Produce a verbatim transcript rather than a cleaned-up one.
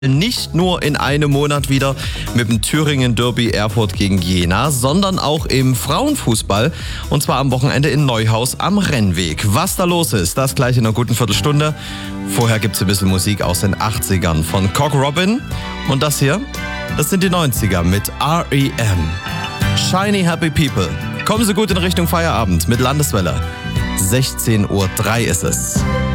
Nicht nur in einem Monat wieder mit dem Thüringen Derby Erfurt gegen Jena, sondern auch im Frauenfußball und zwar am Wochenende in Neuhaus am Rennweg. Was da los ist, das gleich in einer guten Viertelstunde. Vorher gibt's ein bisschen Musik aus den achtzigern von Cock Robin und das hier, das sind die neunziger mit R E M. Shiny Happy People. Kommen Sie gut in Richtung Feierabend mit Landeswelle. sechzehn Uhr drei ist es.